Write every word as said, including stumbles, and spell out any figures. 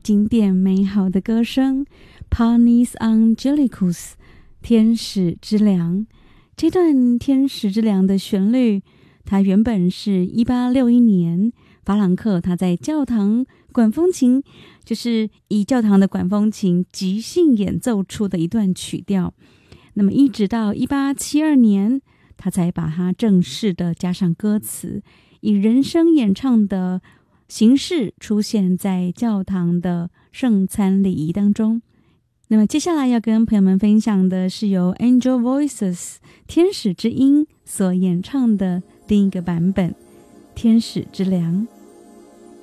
经典美好的歌声 Panis Angelicus 天使之粮。这段天使之粮的旋律，它原本是一八六一年法朗克他在教堂管风琴，就是以教堂的管风琴即兴演奏出的一段曲调。那么一直到一八七二年，他才把它正式的加上歌词，以人声演唱的形式出现在教堂的圣餐礼仪当中。那么接下来要跟朋友们分享的是由 Angel Voices 天使之音所演唱的另一个版本，天使之粮。